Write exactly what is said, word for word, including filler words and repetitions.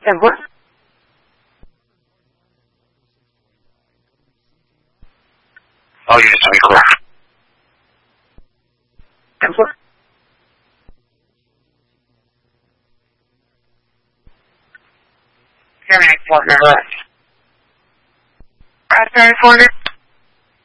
And what? All units to be clear. And what? Terminate four hundred. Raspberry four hundred.